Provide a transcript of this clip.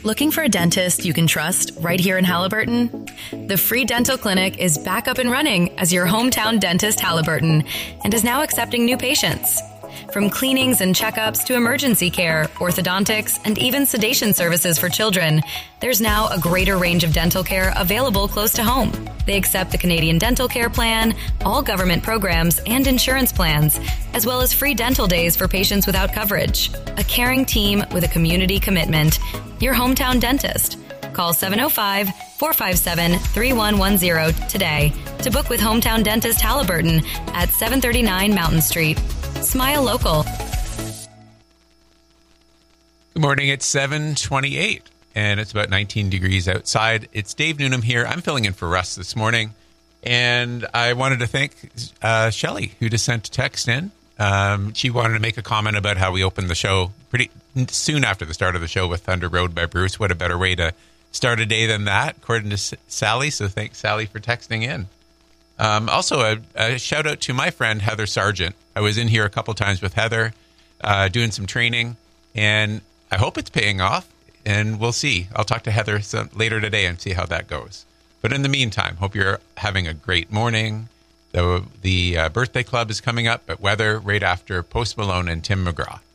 Looking for a dentist you can trust right here in Haliburton? The Free Dental Clinic is back up and running as your hometown dentist, Haliburton, and is now accepting new patients. From cleanings and checkups to emergency care, orthodontics, and even sedation services for children, there's now a greater range of dental care available close to home. They accept the Canadian Dental Care Plan, all government programs and insurance plans, as well as free dental days for patients without coverage. A caring team with a community commitment. Your hometown dentist. Call 705-457-3110 today to book with Hometown Dentist Haliburton at 739 Mountain Street. Smile local. Good morning. It's 7:28 and it's about 19 degrees outside. It's Dave Newnham here. I'm filling in for Russ this morning. And I wanted to thank Shelley, who just sent a text in. She wanted to make a comment about how we opened the show pretty soon after the start of the show with Thunder Road by Bruce. What a better way to start a day than that, according to Sally. So thanks, Sally, for texting in. Also, a shout out to my friend, Heather Sargent. I was in here a couple times with Heather doing some training, and I hope it's paying off, and we'll see. I'll talk to Heather later today and see how that goes. But in the meantime, hope you're having a great morning. The birthday club is coming up at Weather right after Post Malone and Tim McGraw.